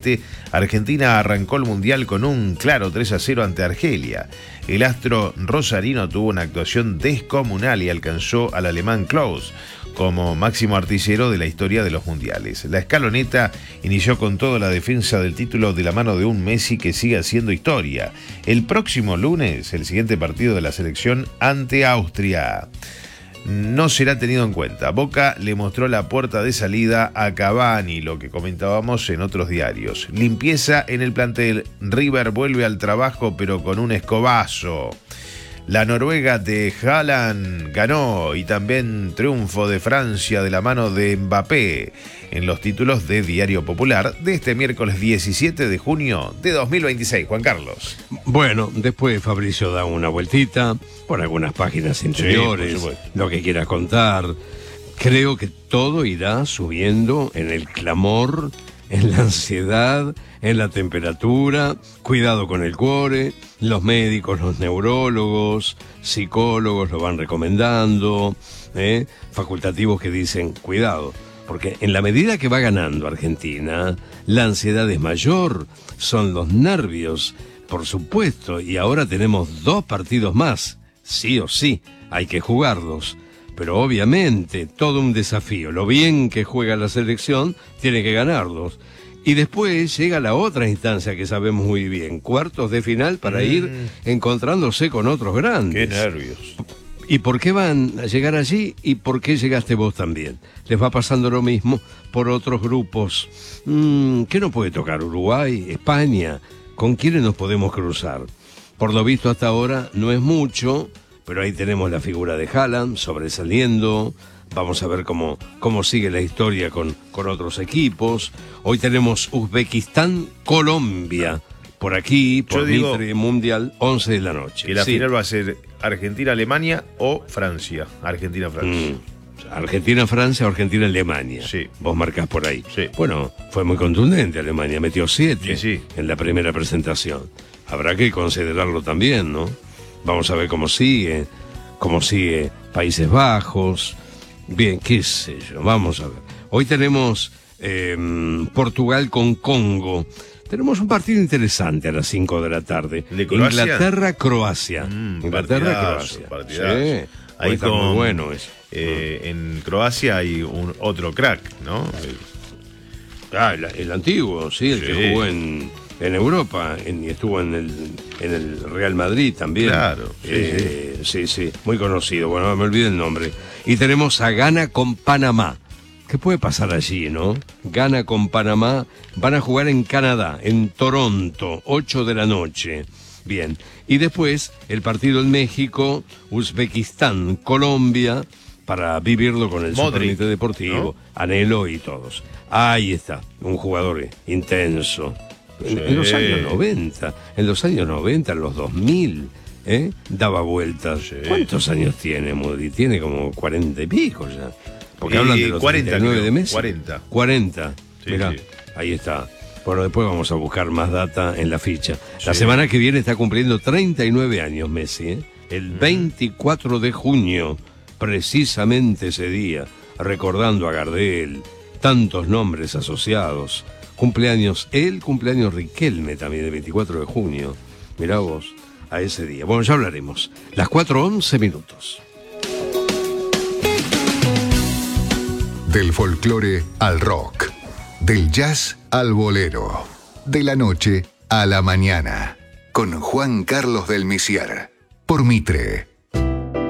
2017, Argentina arrancó el Mundial con un claro 3-0 ante Argelia. El astro rosarino tuvo una actuación descomunal y alcanzó al alemán Klose como máximo artillero de la historia de los mundiales. La escaloneta inició con toda la defensa del título de la mano de un Messi que sigue haciendo historia. El próximo lunes, el siguiente partido de la selección ante Austria no será tenido en cuenta. Boca le mostró la puerta de salida a Cavani, lo que comentábamos en otros diarios. Limpieza en el plantel. River vuelve al trabajo, pero con un escobazo. La Noruega de Haaland ganó y también triunfo de Francia de la mano de Mbappé en los títulos de Diario Popular de este miércoles 17 de junio de 2026. Juan Carlos. Bueno, después Fabricio da una vueltita por algunas páginas interiores, sí, lo que quiera contar. Creo que todo irá subiendo en el clamor, en la ansiedad, en la temperatura, cuidado con el cuore, los médicos, los neurólogos, psicólogos lo van recomendando, facultativos que dicen cuidado, porque en la medida que va ganando Argentina, la ansiedad es mayor, son los nervios, por supuesto, y ahora tenemos 2 partidos más, sí o sí, hay que jugarlos. Pero obviamente, todo un desafío. Lo bien que juega la selección, tiene que ganarlos. Y después llega la otra instancia que sabemos muy bien, cuartos de final para ir encontrándose con otros grandes. Qué nervios. ¿Y por qué van a llegar allí? ¿Y por qué llegaste vos también? Les va pasando lo mismo por otros grupos. ¿Qué nos puede tocar? ¿Uruguay? ¿España? ¿Con quiénes nos podemos cruzar? Por lo visto hasta ahora no es mucho, pero ahí tenemos la figura de Haaland sobresaliendo. Vamos a ver cómo sigue la historia con otros equipos. Hoy tenemos Uzbekistán, Colombia, por aquí, por Mitre Mundial, 11 de la noche. Y la final va a ser Argentina-Alemania o Francia. Argentina-Francia. Argentina-Francia o Argentina-Alemania. Sí. Vos marcás por ahí. Sí. Bueno, fue muy contundente Alemania, metió 7 sí. en la primera presentación. Habrá que considerarlo también, ¿no? Vamos a ver cómo sigue Países Bajos. Bien, qué sé yo, vamos a ver. Hoy tenemos Portugal con Congo. Tenemos un partido interesante a las 5 de la tarde. ¿De Croacia? Inglaterra-Croacia. Inglaterra-Croacia. Sí, ahí está muy bueno eso. En Croacia hay otro crack, ¿no? El antiguo, sí, el que jugó en Europa y estuvo en el Real Madrid también. Claro. Sí, muy conocido. Bueno, me olvidé el nombre. Y tenemos a Ghana con Panamá. ¿Qué puede pasar allí, no? Ghana con Panamá van a jugar en Canadá, en Toronto, 8 de la noche. Bien. Y después el partido en México, Uzbekistán, Colombia, para vivirlo con el Supermite Deportivo, ¿no? Anhelo y todos. Ahí está, un jugador intenso. En los años 90, en los 2000, daba vueltas. Sí. ¿Cuántos años tiene Modric? Tiene como 40 y pico ya. Porque hablan de los 39 de Messi. 40. Sí, mirá, sí. Ahí está. Bueno, después vamos a buscar más data en la ficha. Sí. La semana que viene está cumpliendo 39 años Messi, El 24 de junio, precisamente ese día, recordando a Gardel, tantos nombres asociados. Cumpleaños Riquelme también, el 24 de junio. Mirá vos, a ese día. Bueno, ya hablaremos. Las 4:11. Del folclore al rock. Del jazz al bolero. De la noche a la mañana. Con Juan Carlos del Misiar. Por Mitre.